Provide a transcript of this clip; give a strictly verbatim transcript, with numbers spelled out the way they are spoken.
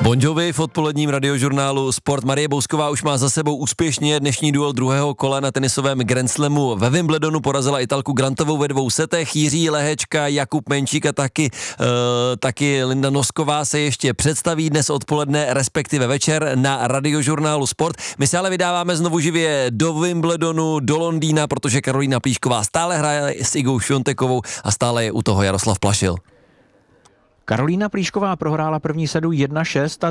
Bon Jovi v odpoledním radiožurnálu Sport. Marie Bousková už má za sebou úspěšně dnešní duel druhého kola na tenisovém Grand Slamu. Ve Wimbledonu porazila Italku Grantovou ve dvou setech. Jiří Lehečka, Jakub Menčík a taky, uh, taky Linda Nosková se ještě představí dnes odpoledne, respektive večer na radiožurnálu Sport. My se ale vydáváme znovu živě do Wimbledonu, do Londýna, protože Karolína Plíšková stále hraje s Igou Šviontekovou a stále je u toho Jaroslav Plašil. Karolína Plíšková prohrála první sedu jedna šest a